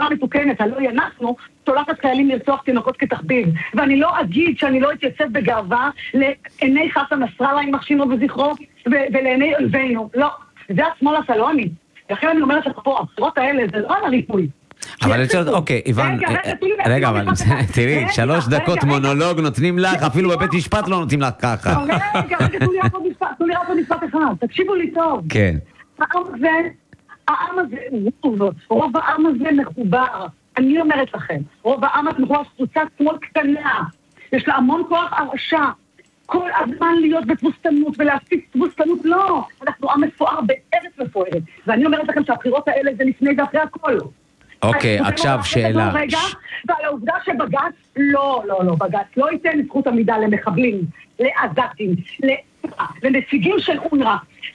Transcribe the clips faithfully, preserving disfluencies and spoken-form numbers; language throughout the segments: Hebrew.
חברה מתוקנת, הלא היא אנחנו, שולחת חיילים לרצוח תינוקות כתחביב. ואני לא אגיד שאני לא אתייצב בגאווה לעיני חסן נסראללה, עם מחשימו וזכרו, ולעיני אויבינו. לא, זה השמאל הסלוני. לכן אני אומרת לך פה, הבחירות האלה זה לא על הריפוי. אבל לצורת, אוקיי, איוון, רגע, אבל תראי, שלוש דקות מונולוג נותנים לך, אפילו בבית משפט לא נותנים לך ככה. רגע, רגע, תנו לי רק עוד משפט אחד, תקשיבו לי טוב. כן. העם הזה, העם הזה, רוב העם הזה מחובר. אני אומרת לכם, רוב העם הזה מחובר קבוצת שמאל קטנה. יש לה המון כוח הרשע. כל הזמן להיות בתבוסתנות ולהפיץ תבוסתנות, לא. אנחנו עם מפואר בארץ מפוארת. ואני אומרת לכם שהבחירות האלה זה לפני ואחרי הכל. אוקיי, עכשיו שאלה. ועל העובדה שבג"ץ, לא, לא, לא, בג"ץ לא ייתן זכות עמידה למחבלים, לעזתים, לנציגים של אונר"א,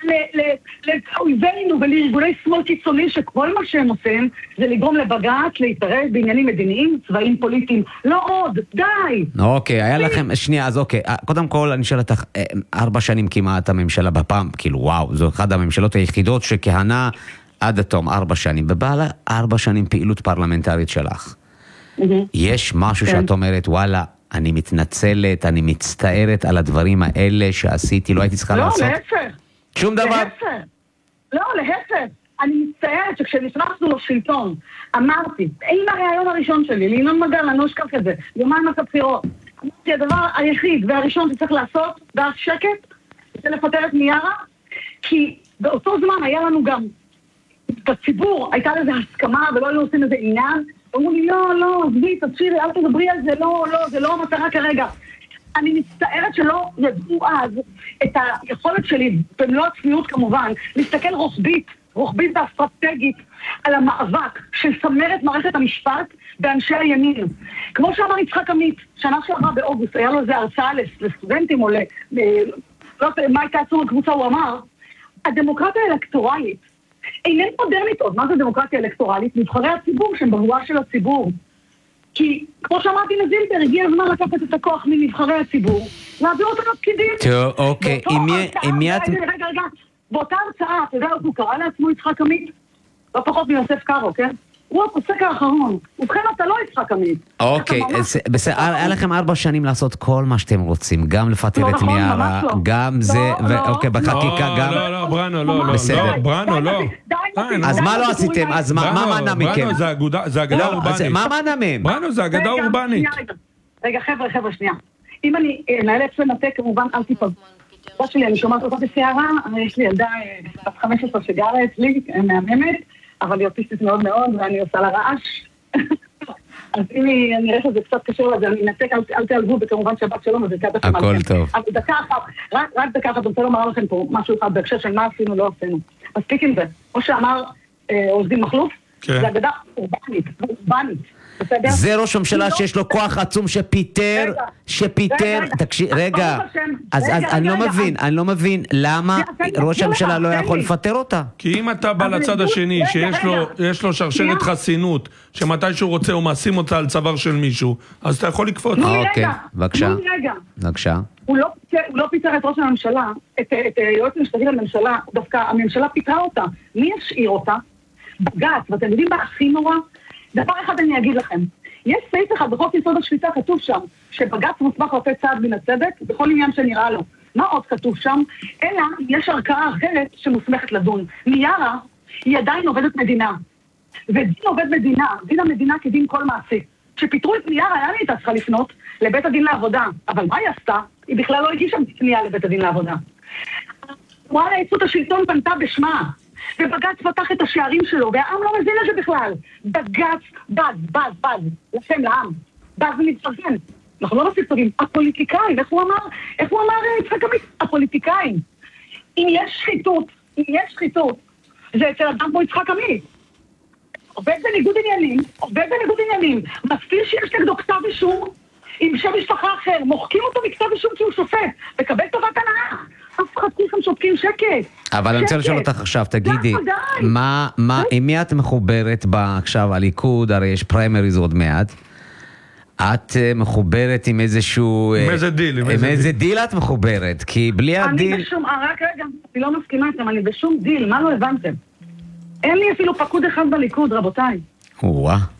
לאויבינו ולארגוני שמאל קיצוני, שכל מה שהם עושים זה לגרום לבג"ץ להתערב בעניינים מדיניים, צבאיים פוליטיים. לא עוד, די. אוקיי, היה לכם, שנייה, אז אוקיי, קודם כל אני שואל אותך, ארבע שנים כמעט הממשלה בפעם, כאילו וואו, זו אחת הממשלות היחידות שכהנה עד התום, ארבע שנים, ובעלה ארבע שנים פעילות פרלמנטרית שלך. יש משהו שאת אומרת, וואלה, אני מתנצלת, אני מצטערת על הדברים האלה שעשיתי, לא הייתי צריכה לעשות? לא, להפך. שום דבר? להפך. לא, להפך. אני מצטערת שכשנכנסנו לשלטון, אמרתי, עם הרעיון הראשון שלי, לינון מגל, אני לא אשכח כזה, יומיים אחרי הבחירות, אמרתי, הדבר היחיד והראשון שצריך לעשות, בשקט, זה לפטר את מיארה, כי באותו זמן היה לנו גם בציבור הייתה לזה הסכמה ולא היו עושים לזה עניין, אמרו לי לא, לא, עזבי, תקשיבי, אל תדברי על זה, לא, לא, זה לא המטרה כרגע. אני מצטערת שלא ידעו אז את היכולת שלי, במלוא הצניעות כמובן, להסתכל רוחבית, רוחבית ואסטרטגית על המאבק של צמרת מערכת המשפט באנשי הימין. כמו שאמר יצחק עמית, שנה שעברה באוגוסט, היה לו איזה הרצאה לסטודנטים או ל... לא יודע, מה הייתה עצור לקבוצה, הוא אמר, הדמוקרטיה האלקטורלית אינן מודרנית עוד. מה זה דמוקרטיה אלקטורלית? נבחרי הציבור שהם בבואה של הציבור. כי, כמו שאמרתי לזילבר, הגיע הזמן לקחת את הכוח מנבחרי הציבור, להעביר אותם לפקידים. טוב, אוקיי, אם מי את... רגע, רגע, באותה הרצאה, אתה יודע, הוא קרא לעצמו יצחק עמית? לא פחות מיוסף קארו, כן? הוא הפוסק האחרון. ובכן אתה לא יצחק עמית. אוקיי, בסדר, היה לכם ארבע שנים לעשות כל מה שאתם רוצים, גם לפטר את מיארה, גם זה, ואוקיי, בחקיקה גם... לא, לא, בראנו, לא, לא, בראנו, לא. אז מה לא עשיתם? אז מה מנע מכם? בראנו זה אגדה אורבנית. מה מנע מהם? בראנו זה אגדה אורבנית. רגע, חבר'ה, חבר'ה, שנייה. אם אני נאלץ לנתק, כמובן, אל תיפגעו. שלי, אני שומעת אותה בסערה, יש לי ילדה בת חמש עשרה שגרה אצלי, מהממת, אבל היא אוטיסטית מאוד מאוד, ואני עושה לה רעש. אז אם היא נראה שזה קצת קשור לזה, אני נתק, אל תעלבו, וכמובן שבת שלום, אז דקה לכם. הכל טוב. אבל דקה אחת, רק דקה אחת, אני רוצה לומר לכם פה משהו אחד בהקשר של מה עשינו, לא עשינו. מספיק עם זה. כמו שאמר עורך דין מכלוף, זה אגדה אורבנית, אורבנית. זה ראש הממשלה שיש לו כוח עצום שפיטר, שפיטר, תקשיב, רגע, אז אני לא מבין, אני לא מבין למה ראש הממשלה לא יכול לפטר אותה. כי אם אתה בא לצד השני, שיש לו שרשרת חסינות, שמתי שהוא רוצה הוא מעשים אותה על צוואר של מישהו, אז אתה יכול לקפוץ. אוקיי, בבקשה, בבקשה. הוא לא פיטר את ראש הממשלה, את יועץ המשפטי לממשלה, דווקא הממשלה פיטרה אותה. מי ישאיר אותה? בג"ץ, ואתם יודעים מה הכי נורא? דבר אחד אני אגיד לכם, יש סעיף אחד בחוק יסוד השפיטה, כתוב שם, שבג"ץ מוסמך לתת צעד מן הצדק בכל עניין שנראה לו. מה עוד כתוב שם? אלא יש ערכאה אחרת שמוסמכת לדון. מיארה היא עדיין עובדת מדינה. ודין עובד מדינה, דין המדינה כדין כל מעשי. כשפיטרו את מיארה, היה לי איתה צריכה לפנות לבית הדין לעבודה. אבל מה היא עשתה? היא בכלל לא הגישה פנייה לבית הדין לעבודה. וואלה, יצאות השלטון פנתה בשמה. ובג"ץ פתח את השערים שלו, והעם לא מבין את זה בכלל. בג"ץ בז, בז, בז, לכם, לעם. בז ומתפרגן. אנחנו לא מספרים, הפוליטיקאים, איך הוא אמר? איך הוא אמר יצחק עמית? הפוליטיקאים. אם יש שחיתות, אם יש שחיתות, זה אצל אדם כמו יצחק עמית. עובד בניגוד עניינים, עובד בניגוד עניינים, מסתיר שיש נגדו כתב אישום, עם שם משפחה אחר, מוחקים אותו מכתב אישום כי הוא שופט, וקבל טובת הנאה. אף אחד כולכם שופטים שקט. אבל אני רוצה לשאול אותך עכשיו, תגידי, מה, מה, עם מי את מחוברת עכשיו הליכוד, הרי יש פריימריז עוד מעט, את מחוברת עם איזשהו... עם איזה דיל, עם איזה דיל את מחוברת, כי בלי הדיל... אני בשום, רק רגע, אני לא מסכימה איתם, אני בשום דיל, מה לא הבנתם? אין לי אפילו פקוד אחד בליכוד, רבותיי. וואה.